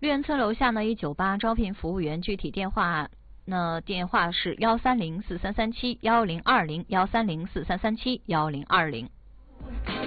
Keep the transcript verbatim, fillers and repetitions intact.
绿园村楼下呢一九八招聘服务员，具体电话那电话是幺三零四三三七幺零二零幺三零四三三七幺零二零。